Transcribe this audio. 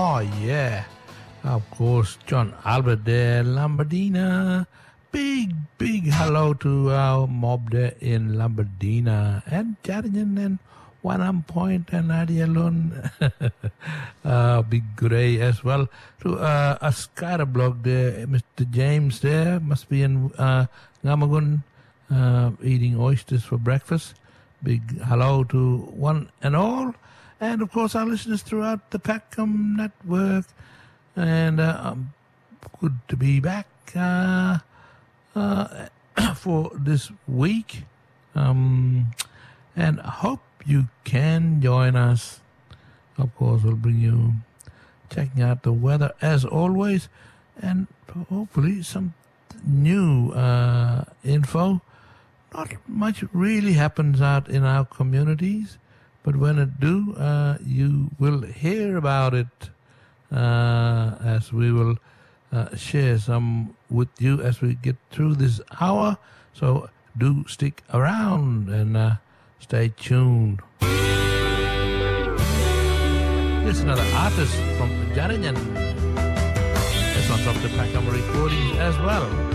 Oh, yeah. Of course, John Albert there, Lombardina. Big hello to our mob there in Lombardina. And Jarijan and Wanham Point and Adialon. Big Grey as well. To a Skyra blog there, Mr. James there. Must be in Ngamagun eating oysters for breakfast. Big hello to one and all. And, of course, our listeners throughout the Packham network. And good to be back for this week. And I hope you can join us. Of course, we'll bring you checking out the weather as always. And hopefully some new info. Not much really happens out in our communities. But when it do, you will hear about it as we will share some with you as we get through this hour. So do stick around and stay tuned. Here's another artist from Jarijan. This one's off the Packham recordings as well.